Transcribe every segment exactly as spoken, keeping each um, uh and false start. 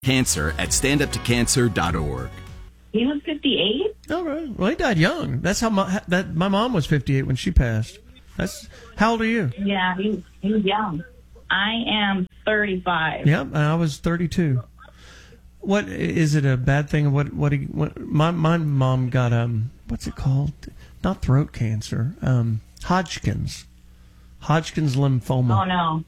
Cancer at stand up to cancer dot org. He was fifty-eight? All right. Well, he died young. That's how my, that, my mom was fifty-eight when she passed. That's how old are you? Yeah, he was, he was young. I am thirty-five. Yep, and I was thirty-two. What is it a bad thing? What what, he, what my my mom got um what's it called? Not throat cancer. Um, Hodgkin's. Hodgkin's lymphoma. Oh no.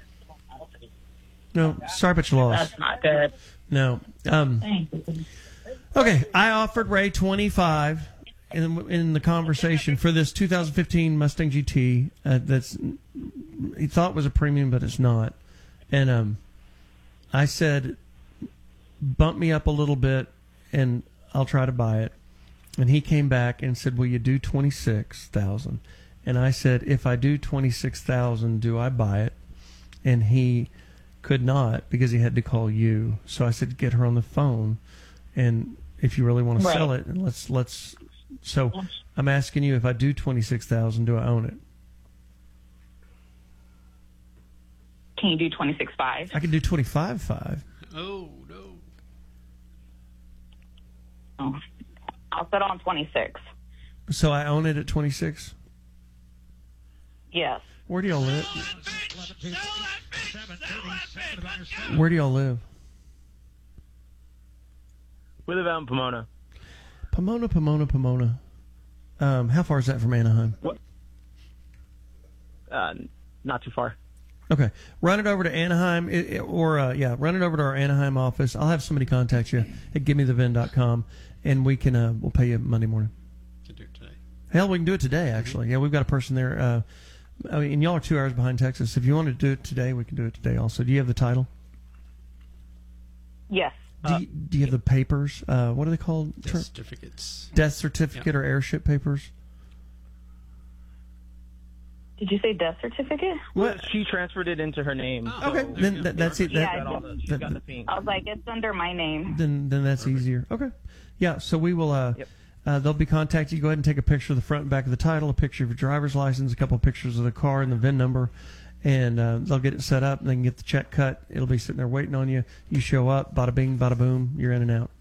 No, sorry about your loss. That's not good. No. Um, Thank you. Okay, I offered Ray twenty-five in in the conversation for this two thousand fifteen Mustang G T. Uh, that's he thought was a premium, but it's not. And um, I said, bump me up a little bit, and I'll try to buy it. And he came back and said, will you do twenty-six thousand? And I said, if I do twenty-six thousand, do I buy it? And he could not because he had to call you. So I said, get her on the phone, and if you really want to right. sell it, and let's let's. So I'm asking you, if I do twenty-six thousand, do I own it? Can you do twenty-six five? I can do twenty-five five. Oh no. Oh. I'll settle on twenty-six. So I own it at twenty-six. Yes. Where do y'all live? Where do y'all live? We live out in Pomona. Pomona, Pomona, Pomona. Um, how far is that from Anaheim? What? Uh, not too far. Okay, run it over to Anaheim, it, it, or uh, yeah, run it over to our Anaheim office. I'll have somebody contact you at give me the vin dot com, and we can uh, we'll pay you Monday morning. Can do it today. Hell, we can do it today. Actually, yeah, we've got a person there. Uh, I mean, and y'all are two hours behind Texas. If you want to do it today, we can do it today. Also, do you have the title? Yes. Do you, do you have the papers? Uh, what are they called? Death certificates. Death certificate Yep. or airship papers? Did you say death certificate? Well, she transferred it into her name. Oh, Okay, there then you that, go. that's it. Yeah, That, I Got all the, she's that- got the pink. I was like, it's under my name. then then that's Perfect. easier. Okay, yeah. So we will. Uh, Yep. uh, they'll be contacting you. Go ahead and take a picture of the front and back of the title, a picture of your driver's license, a couple of pictures of the car and the V I N number, and uh, they'll get it set up. And they can get the check cut. It'll be sitting there waiting on you. You show up, bada bing, bada boom. You're in and out.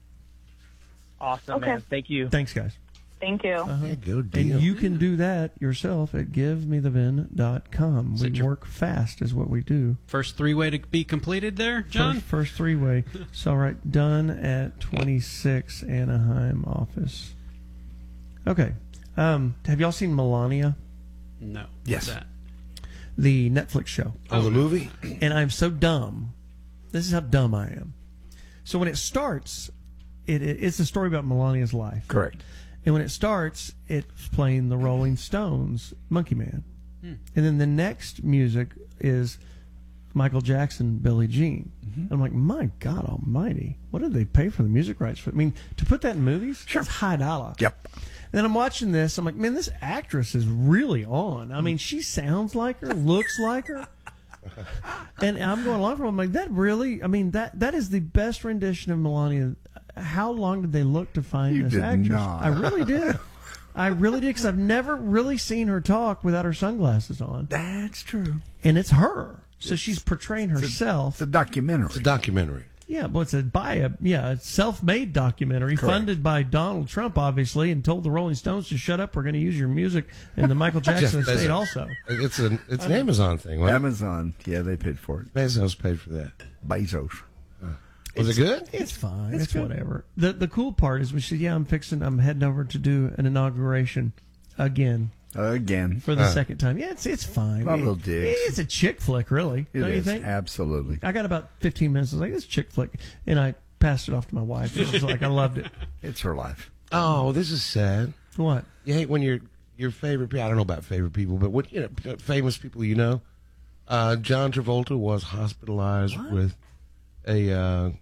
Awesome, Okay. man. Thank you. Thanks, guys. Thank you. Uh-huh. Yeah, go And deal. you can do that yourself at give me the vin dot com. Is We it your- work fast, is what we do. First three way to be completed there, John? First, first three way. So, all right, done at twenty-six Anaheim office. Okay. Um, have y'all seen Melania, No. Yes. What's that? the Netflix show? Oh, the movie? And I'm so dumb. This is how dumb I am. So when it starts, it, it it's a story about Melania's life. Correct. And when it starts, it's playing the Rolling Stones, Monkey Man. Hmm. And then the next music is Michael Jackson, Billie Jean. Mm-hmm. I'm like, my God almighty, what did they pay for the music rights for? I mean, to put that in movies, Sure. that's high dollar. Yep. And then I'm watching this, I'm like, man, this actress is really on. I mean, she sounds like her, looks like her. And I'm going along for it. I'm like, that really, I mean, that that is the best rendition of Melania. How long did they look to find You this did actress? not. I really did. I really did, because I've never really seen her talk without her sunglasses on. That's true. And it's her. So she's portraying herself. It's a documentary. It's a documentary. Yeah, well, it's a by a yeah, a self-made documentary Correct. funded by Donald Trump, obviously, and told the Rolling Stones to shut up. We're going to use your music, and the Michael Jackson Jeff estate Bezos. also. It's an it's an Amazon thing. Right? Amazon. Yeah, they paid for it. Bezos paid for that. Bezos. Was it good? It's fine. It's It's, good. whatever. The the cool part is we said, yeah, I'm fixing. I'm heading over to do an inauguration again Again. for the Uh. second time. Yeah, it's it's fine. A lot of It- little digs. It's a chick flick, really. It don't you is. think? Absolutely. I got about fifteen minutes. I was like, this chick flick, and I passed it off to my wife. It was like I loved it. It's her life. Oh, this is sad. What? You hate when your your favorite people. I don't know about favorite people, but what you know, famous people you know. Uh, John Travolta was hospitalized What? with a uh,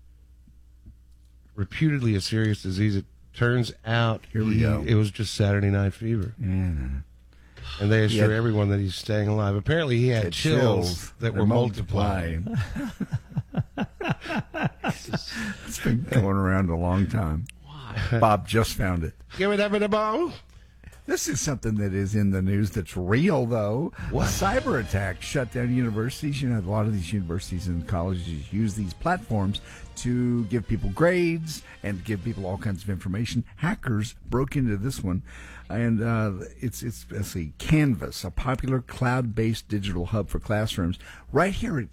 reputedly a serious disease. It turns out Here we he- go. it was just Saturday night fever, Yeah. and they assure Yeah. everyone that he's staying alive. Apparently, he had It chills, chills. that They're were multiplying. It's been going around a long time. Why? Bob just found it. Give me that bit of ball. This is something that is in the news that's real, though. What? A cyber attack shut down universities. You know, a lot of these universities and colleges use these platforms to give people grades and give people all kinds of information. Hackers broke into this one, and uh, it's it's let's see, Canvas, a popular cloud-based digital hub for classrooms, right here at